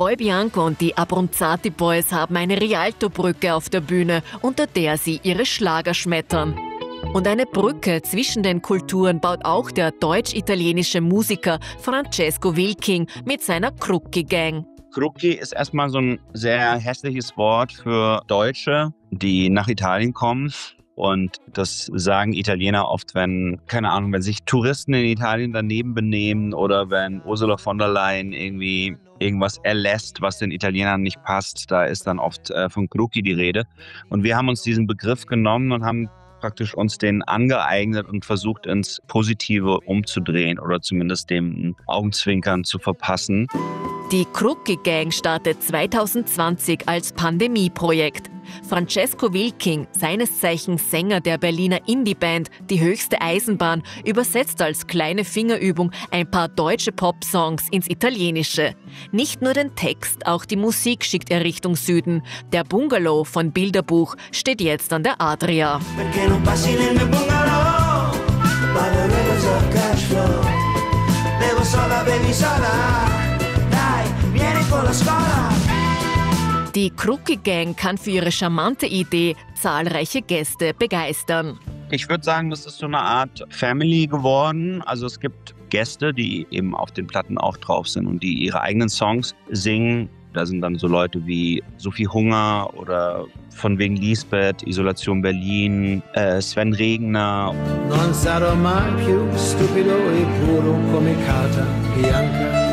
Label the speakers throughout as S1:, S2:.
S1: Roy Bianco und die Abronzati Boys haben eine Rialto-Brücke auf der Bühne, unter der sie ihre Schlager schmettern. Und eine Brücke zwischen den Kulturen baut auch der deutsch-italienische Musiker Francesco Wilking mit seiner Crucchi Gang.
S2: Crucchi ist erstmal so ein sehr hässliches Wort für Deutsche, die nach Italien kommen. Und das sagen Italiener oft, wenn sich Touristen in Italien daneben benehmen oder wenn Ursula von der Leyen irgendwie irgendwas erlässt, was den Italienern nicht passt. Da ist dann oft von Crucchi die Rede. Und wir haben uns diesen Begriff genommen und haben praktisch uns den angeeignet und versucht, ins Positive umzudrehen oder zumindest dem Augenzwinkern zu verpassen.
S1: Die Crucchi Gang startet 2020 als Pandemieprojekt. Francesco Wilking, seines Zeichens Sänger der Berliner Indie-Band Die höchste Eisenbahn, übersetzt als kleine Fingerübung ein paar deutsche Pop-Songs ins Italienische. Nicht nur den Text, auch die Musik schickt er Richtung Süden. Der Bungalow von Bilderbuch steht jetzt an der Adria. Die Crucchi Gang kann für ihre charmante Idee zahlreiche Gäste begeistern.
S2: Ich würde sagen, das ist so eine Art Family geworden. Also es gibt Gäste, die eben auf den Platten auch drauf sind und die ihre eigenen Songs singen. Da sind dann so Leute wie Sophie Hunger oder von wegen Lisbeth, Isolation Berlin, Sven Regner. Non sarò mai più stupido e puro come Carta Bianca.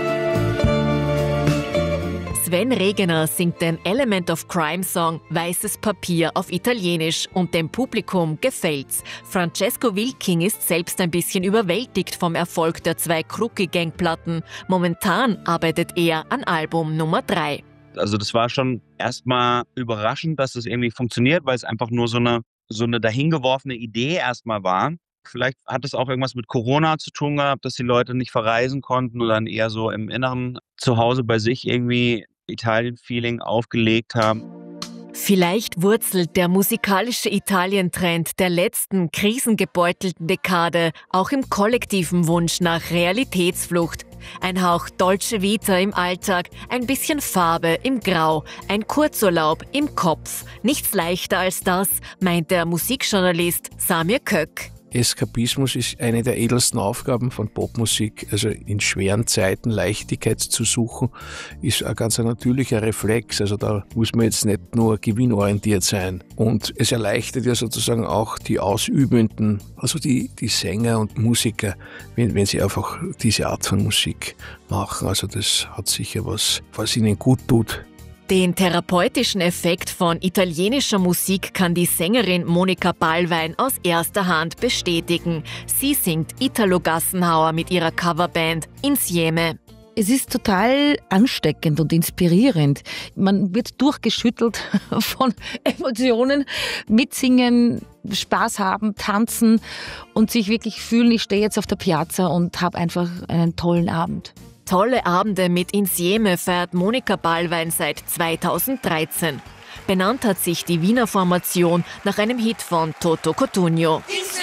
S1: Sven Regner singt den Element of Crime Song Weißes Papier auf Italienisch und dem Publikum gefällt's. Francesco Wilking ist selbst ein bisschen überwältigt vom Erfolg der 2 Crucchi Gang Platten. Momentan arbeitet er an Album Nummer 3.
S2: Also das war schon erstmal überraschend, dass es irgendwie funktioniert, weil es einfach nur so eine dahingeworfene Idee erstmal war. Vielleicht hat es auch irgendwas mit Corona zu tun gehabt, dass die Leute nicht verreisen konnten und dann eher so im Inneren zu Hause bei sich irgendwie Italien-Feeling aufgelegt haben.
S1: Vielleicht wurzelt der musikalische Italien-Trend der letzten krisengebeutelten Dekade auch im kollektiven Wunsch nach Realitätsflucht. Ein Hauch Dolce Vita im Alltag, ein bisschen Farbe im Grau, ein Kurzurlaub im Kopf. Nichts leichter als das, meint der Musikjournalist Samir Kök.
S3: Eskapismus ist eine der edelsten Aufgaben von Popmusik. Also in schweren Zeiten Leichtigkeit zu suchen, ist ein ganz natürlicher Reflex. Also da muss man jetzt nicht nur gewinnorientiert sein. Und es erleichtert ja sozusagen auch die Ausübenden, also die Sänger und Musiker, wenn sie einfach diese Art von Musik machen. Also das hat sicher was ihnen gut tut.
S1: Den therapeutischen Effekt von italienischer Musik kann die Sängerin Monika Ballwein aus erster Hand bestätigen. Sie singt Italo Gassenhauer mit ihrer Coverband Insieme.
S4: Es ist total ansteckend und inspirierend. Man wird durchgeschüttelt von Emotionen, mitsingen, Spaß haben, tanzen und sich wirklich fühlen, ich stehe jetzt auf der Piazza und habe einfach einen tollen Abend.
S1: Tolle Abende mit Insieme feiert Monika Ballwein seit 2013. Benannt hat sich die Wiener Formation nach einem Hit von Toto Cutugno.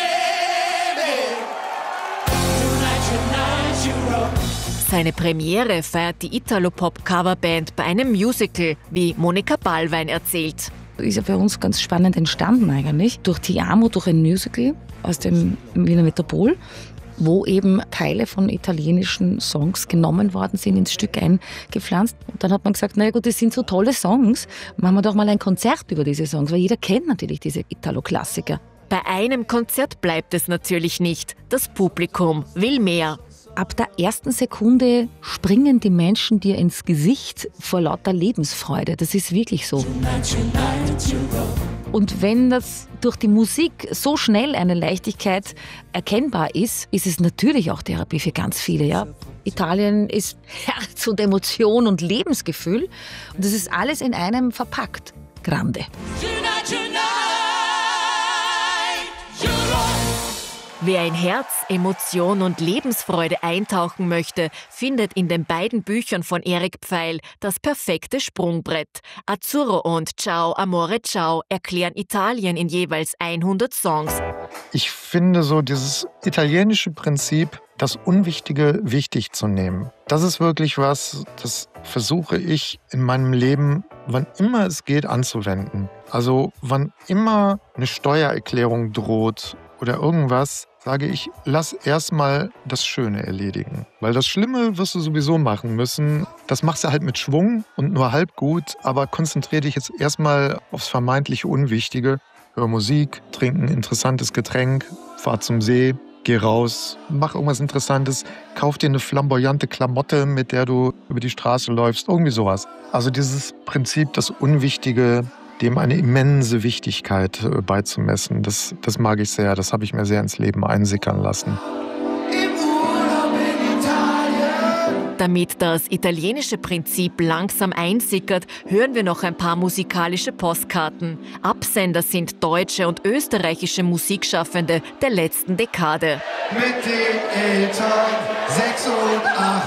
S1: Seine Premiere feiert die Italo-Pop-Coverband bei einem Musical, wie Monika Ballwein erzählt.
S4: Ist ja bei uns ganz spannend entstanden eigentlich. Durch Ti Amo, durch ein Musical aus dem Wiener Metropol, wo eben Teile von italienischen Songs genommen worden sind, ins Stück eingepflanzt. Und dann hat man gesagt, naja gut, das sind so tolle Songs, machen wir doch mal ein Konzert über diese Songs, weil jeder kennt natürlich diese Italo-Klassiker.
S1: Bei einem Konzert bleibt es natürlich nicht. Das Publikum will mehr.
S4: Ab der ersten Sekunde springen die Menschen dir ins Gesicht vor lauter Lebensfreude. Das ist wirklich so. Und wenn das durch die Musik so schnell eine Leichtigkeit erkennbar ist, ist es natürlich auch Therapie für ganz viele. Ja? Italien ist Herz und Emotion und Lebensgefühl. Und das ist alles in einem verpackt. Grande.
S1: Wer in Herz, Emotion und Lebensfreude eintauchen möchte, findet in den beiden Büchern von Erik Pfeil das perfekte Sprungbrett. Azzurro und Ciao Amore Ciao erklären Italien in jeweils 100 Songs.
S5: Ich finde so dieses italienische Prinzip, das Unwichtige wichtig zu nehmen. Das ist wirklich was, das versuche ich in meinem Leben, wann immer es geht, anzuwenden. Also wann immer eine Steuererklärung droht oder irgendwas, sage ich, lass erstmal das Schöne erledigen. Weil das Schlimme wirst du sowieso machen müssen. Das machst du halt mit Schwung und nur halb gut, aber konzentriere dich jetzt erstmal aufs vermeintlich Unwichtige. Hör Musik, trink ein interessantes Getränk, fahr zum See, geh raus, mach irgendwas Interessantes, kauf dir eine flamboyante Klamotte, mit der du über die Straße läufst, irgendwie sowas. Also dieses Prinzip, das Unwichtige, dem eine immense Wichtigkeit beizumessen, das mag ich sehr, das habe ich mir sehr ins Leben einsickern lassen.
S1: Damit das italienische Prinzip langsam einsickert, hören wir noch ein paar musikalische Postkarten. Absender sind deutsche und österreichische Musikschaffende der letzten Dekade.
S6: Mit den Eltern 6 und 8.